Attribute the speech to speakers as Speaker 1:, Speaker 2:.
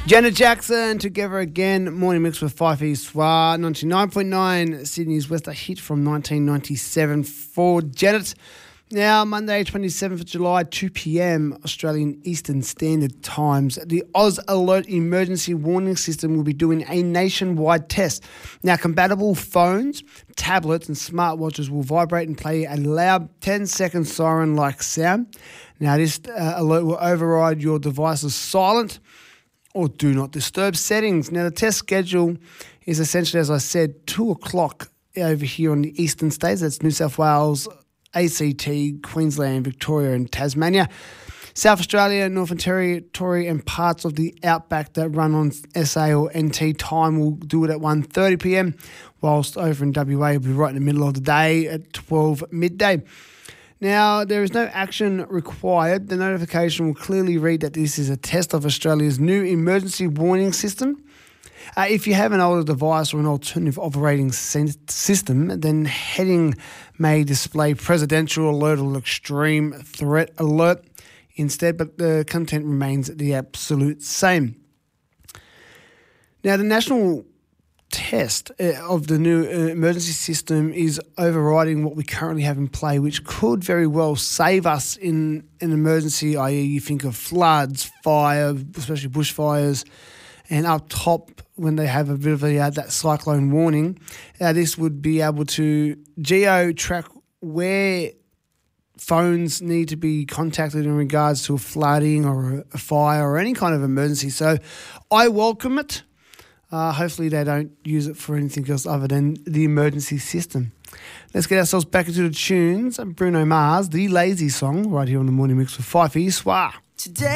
Speaker 1: Janet Jackson, Together Again, morning mix with Fifey Soir, 99.9, Sydney's West, a hit from 1997 for Janet. Now, Monday, 27th of July, 2 p.m, Australian Eastern Standard Times, the Oz Alert Emergency Warning System will be doing a nationwide test. Now, compatible phones, tablets and smartwatches will vibrate and play a loud 10-second siren-like sound. Now, this alert will override your device's silent or do not disturb settings. Now, the test schedule is essentially, as I said, 2 o'clock over here on the eastern states. That's New South Wales, ACT, Queensland, Victoria and Tasmania. South Australia, Northern Territory and parts of the outback that run on SA or NT time will do it at 1:30 p.m, whilst over in WA will be right in the middle of the day at 12 midday. Now, there is no action required. The notification will clearly read that this is a test of Australia's new emergency warning system. If you have an older device or an alternative operating system, then heading may display presidential alert or extreme threat alert instead, but the content remains the absolute same. Now, the national test of the new emergency system is overriding what we currently have in play, which could very well save us in an emergency, i.e. you think of floods, fire, especially bushfires, and up top when they have a bit of that cyclone warning, this would be able to geo-track where phones need to be contacted in regards to a flooding or a fire or any kind of emergency. So I welcome it. Hopefully they don't use it for anything else other than the emergency system. Let's get ourselves back into the tunes. Bruno Mars, The Lazy Song, right here on the Morning Mix with Fifey Soir.
Speaker 2: Today